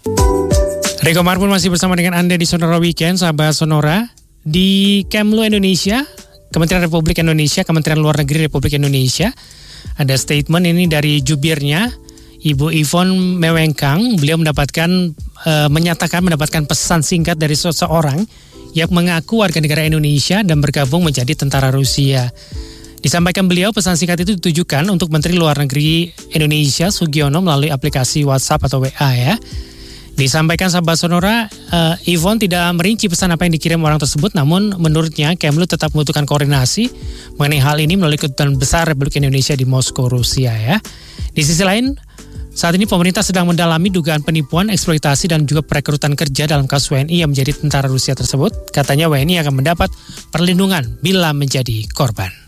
Riko Marbun masih bersama dengan Anda di Sonora Weekend, sahabat Sonora. Di Kemlu Indonesia, Kementerian Republik Indonesia, Kementerian Luar Negeri Republik Indonesia, ada statement ini dari jubirnya, Ibu Yvonne Mewengkang. Beliau menyatakan mendapatkan pesan singkat dari seseorang yang mengaku warga negara Indonesia dan bergabung menjadi tentara Rusia. Disampaikan beliau, pesan singkat itu ditujukan untuk Menteri Luar Negeri Indonesia Sugiono melalui aplikasi WhatsApp atau WA ya. Disampaikan sahabat Sonora, Yvonne tidak merinci pesan apa yang dikirim orang tersebut, namun menurutnya Kemlu tetap membutuhkan koordinasi mengenai hal ini melalui kedutaan besar Republik Indonesia di Moskow, Rusia ya. Di sisi lain, saat ini pemerintah sedang mendalami dugaan penipuan, eksploitasi dan juga perekrutan kerja dalam kasus WNI yang menjadi tentara Rusia tersebut. Katanya WNI akan mendapat perlindungan bila menjadi korban.